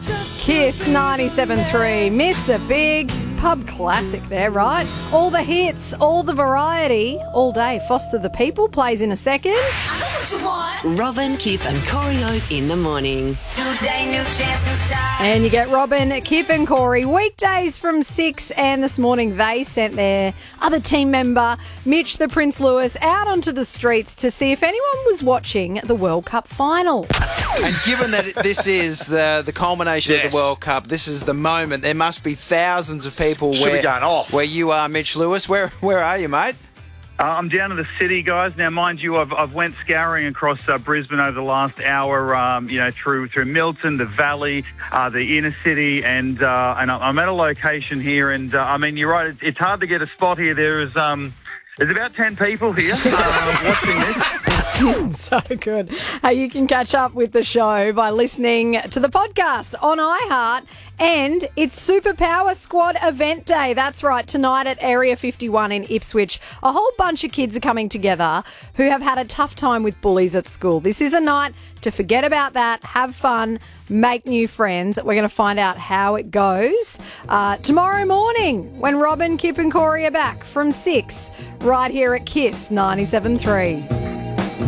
Kiss 97.3, Mr. Big, pub classic there, right? All the hits, all the variety, all day. Foster the People plays in a second. Robin, Kip and Corey Oates in the morning. New day, new chance, new start. And you get Robin, Kip and Corey weekdays from 6, and this morning they sent their other team member, Mitch the Prince Lewis, out onto the streets to see if anyone was watching the World Cup final. And given that this is the culmination of the World Cup, this is the moment. There must be thousands of people Should be going off. where you are, Mitch Lewis. Where are you, mate? I'm down in the city, guys. Now, mind you, I've went scouring across Brisbane over the last hour. Through Milton, the Valley, the inner city, and I'm at a location here. And you're right. It's hard to get a spot here. There's about 10 people here watching this. So good. Hey, you can catch up with the show by listening to the podcast on iHeart. And it's Superpower Squad event day. That's right. Tonight at Area 51 in Ipswich, a whole bunch of kids are coming together who have had a tough time with bullies at school. This is a night to forget about that, have fun, make new friends. We're going to find out how it goes tomorrow morning when Robin, Kip and Corey are back from 6 right here at Kiss 97.3.